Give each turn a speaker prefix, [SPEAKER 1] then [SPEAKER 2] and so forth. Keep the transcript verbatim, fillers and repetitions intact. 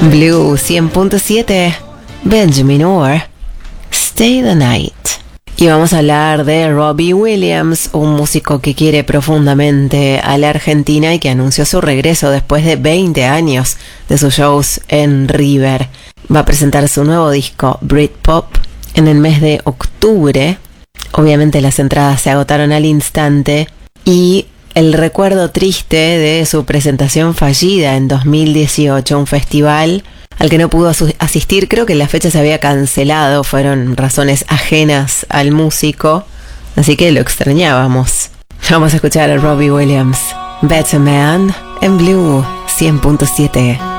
[SPEAKER 1] Blue cien punto siete, Benjamin Orr, Stay the Night. Y vamos a hablar de Robbie Williams, un músico que quiere profundamente a la Argentina y que anunció su regreso después de veinte años de sus shows en River. Va a presentar su nuevo disco, Britpop, en el mes de octubre. Obviamente las entradas se agotaron al instante y el recuerdo triste de su presentación fallida en dos mil dieciocho, un festival al que no pudo asistir. Creo que la fecha se había cancelado, fueron razones ajenas al músico, así que lo extrañábamos. Vamos a escuchar a Robbie Williams, Better Man, en Blue cien punto siete.